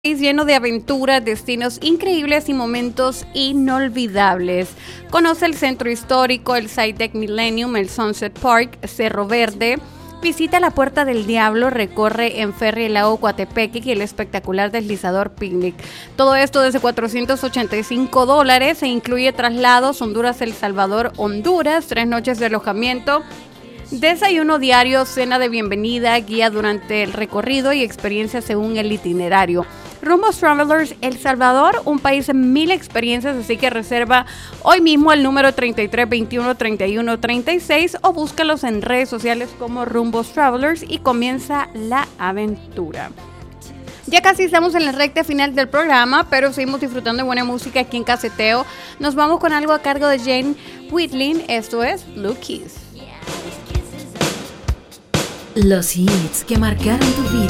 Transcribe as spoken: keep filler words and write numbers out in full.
Lleno de aventuras, destinos increíbles y momentos inolvidables. Conoce el centro histórico, el SciTech Millennium, el Sunset Park, Cerro Verde. Visita la Puerta del Diablo, recorre en ferry el lago Coatepeque y el espectacular deslizador Picnic. Todo esto desde cuatrocientos ochenta y cinco dólares e incluye traslados Honduras, El Salvador, Honduras, tres noches de alojamiento, desayuno diario, cena de bienvenida, guía durante el recorrido y experiencias según el itinerario. Rumbos Travelers El Salvador, un país en mil experiencias, así que reserva hoy mismo el número treinta y tres veintiuno treinta y uno treinta y seis o búscalos en redes sociales como Rumbos Travelers y comienza la aventura. Ya casi estamos en la recta final del programa, pero seguimos disfrutando de buena música aquí en Caseteo. Nos vamos con algo a cargo de Jane Whitlin, esto es Blue Kiss. Los hits que marcaron tu vida.